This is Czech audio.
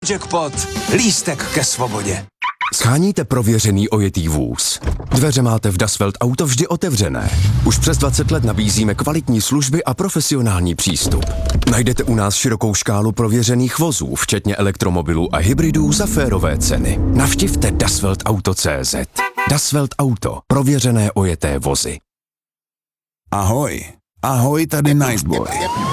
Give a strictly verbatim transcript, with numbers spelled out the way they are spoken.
Jackpot, lístek ke svobodě. Sháníte prověřený ojetý vůz. Dveře máte v Dasvelt Auto vždy otevřené. Už přes dvacet let nabízíme kvalitní služby a profesionální přístup. Najdete u nás širokou škálu prověřených vozů, včetně elektromobilů a hybridů za férové ceny. Navštivte dasvelt auto tečka cé zet. Dasvelt Auto. Prověřené ojeté vozy. Ahoj. Ahoj, tady Nightboy.